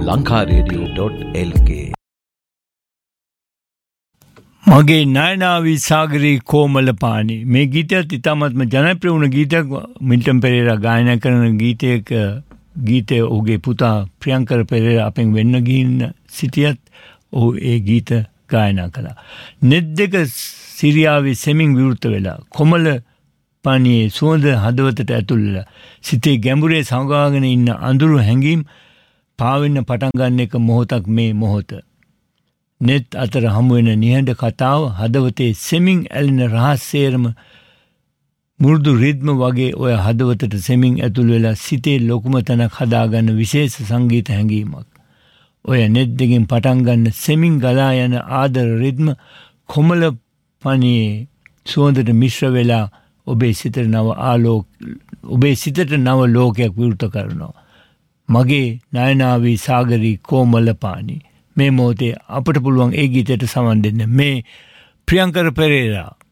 lankaradio.lk. මගේ නයනාවී සාගරී කෝමලපානි මේ ගීතයත් ඉතාමත්ම ජනප්‍රිය වුණ ගීතයක්. මිල්ටන් පෙරේරා ගායනා කරන ගීතය ඔහුගේ පුතා ප්‍රියංකර පෙරේරා අපෙන් වෙන්න ගිහින් සිටියත් ඔහු ඒ ගීත ගායනා කළා. නෙත් දෙක සිරියාවේ සෙමින් විවෘත වෙලා කොමල පානියේ සුවඳ හදවතට ඇතුල් වෙලා සිතේ ගැඹුරේ සංගාගෙන ඉන්න අඳුරු හැඟීම් පාවෙන්න පටන් ගන්න එක මොහොතක් මේ මොහොත. නෙත් අතර හමුවෙන නිහඬ කතාව හදවතේ සෙමින් ඇලෙන රහස්සේරම මුරුදු රිද්ම වගේ ඔය හදවතට සෙමින් ඇතුල් වෙලා සිතේ ලොකුම තැනක් හදාගන්න විශේෂ සංගීත හැඟීමක්. ඔය නෙත් දෙකින් පටන් ගන්න සෙමින් ගලා යන ආදර රිද්ම කොමල පණියේ සුවඳට මිශ්‍ර වෙලා ඔබේ සිතට නව ලෝකයක් විවෘත කරනවා. මගේ නයනාවී සාගරී කෝමලපානි මේ මොහොතේ අපට පුළුවන් ඒ ගීතයට සමන් දෙන්න. මේ ප්‍රියංකර පෙරේරා